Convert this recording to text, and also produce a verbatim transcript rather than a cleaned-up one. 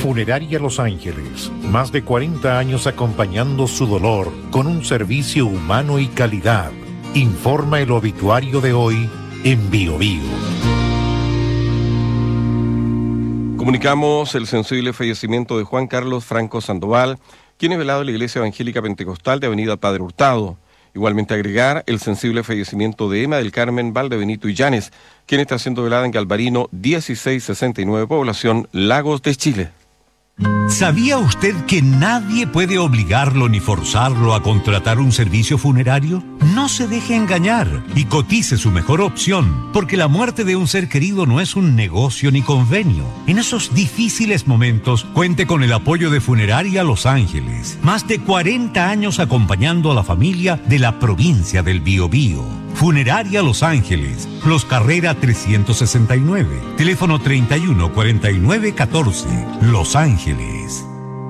Funeraria Los Ángeles, más de cuarenta años acompañando su dolor con un servicio humano y calidad. Informa el obituario de hoy en Bio Bio. Comunicamos el sensible fallecimiento de Juan Carlos Franco Sandoval, quien es velado en la Iglesia Evangélica Pentecostal de Avenida Padre Hurtado. Igualmente agregar el sensible fallecimiento de Emma del Carmen Valdebenito Illanes, quien está siendo velada en Galvarino dieciséis sesenta y nueve, población Lagos de Chile. ¿Sabía usted que nadie puede obligarlo ni forzarlo a contratar un servicio funerario? No se deje engañar y cotice su mejor opción, porque la muerte de un ser querido no es un negocio ni convenio. En esos difíciles momentos, cuente con el apoyo de Funeraria Los Ángeles. Más de cuarenta años acompañando a la familia de la provincia del Biobío. Funeraria Los Ángeles, Los Carrera trescientos sesenta y nueve, teléfono treinta y uno cuarenta y nueve catorce, Los Ángeles.